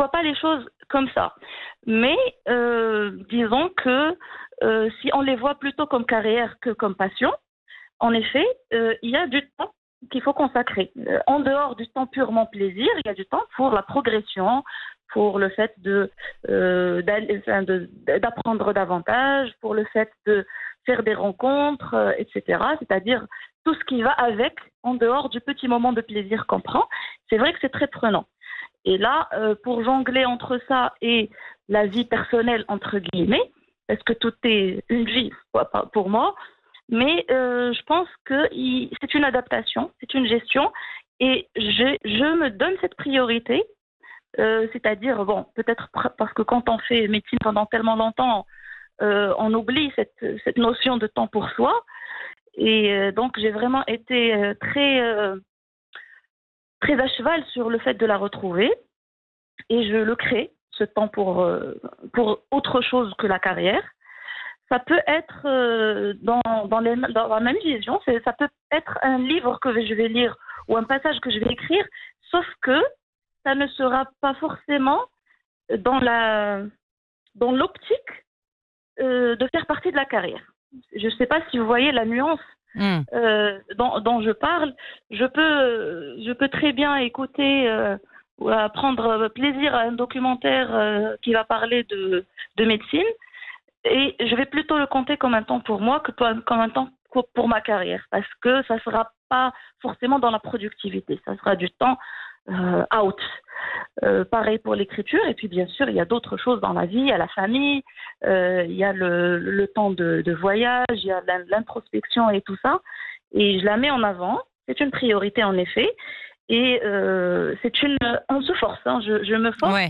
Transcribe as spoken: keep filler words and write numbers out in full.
vois pas les choses comme ça. Mais euh, disons que euh, si on les voit plutôt comme carrière que comme passion, en effet, euh, il y a du temps qu'il faut consacrer. Euh, en dehors du temps purement plaisir, il y a du temps pour la progression, pour le fait de, euh, enfin de, d'apprendre davantage, pour le fait de faire des rencontres, euh, et cetera. C'est-à-dire tout ce qui va avec, en dehors du petit moment de plaisir qu'on prend. C'est vrai que c'est très prenant. Et là, euh, pour jongler entre ça et la vie personnelle, entre guillemets, parce que tout est une vie pour moi, mais euh, je pense que il, c'est une adaptation, c'est une gestion, et je, je me donne cette priorité, euh, c'est-à-dire, bon, peut-être parce que quand on fait médecine pendant tellement longtemps, euh, on oublie cette, cette notion de temps pour soi, et euh, donc j'ai vraiment été euh, très... Euh, très à cheval sur le fait de la retrouver, et je le crée, ce temps pour, euh, pour autre chose que la carrière. Ça peut être euh, dans, dans, les, dans la même vision, c'est, ça peut être un livre que je vais lire ou un passage que je vais écrire, sauf que ça ne sera pas forcément dans, la, dans l'optique euh, de faire partie de la carrière. Je ne sais pas si vous voyez la nuance Mm. Euh, dont, dont je parle. Je peux, je peux très bien écouter euh, ou prendre plaisir à un documentaire euh, qui va parler de, de médecine, et je vais plutôt le compter comme un temps pour moi que comme un temps pour ma carrière, parce que ça ne sera pas forcément dans la productivité, ça sera du temps euh, out. Euh, pareil pour l'écriture, et puis bien sûr il y a d'autres choses dans la vie, il y a la famille, euh, il y a le, le temps de, de voyage, il y a l'introspection et tout ça, et je la mets en avant, c'est une priorité en effet, et euh, c'est une, on se force, hein, je, je me force Ouais.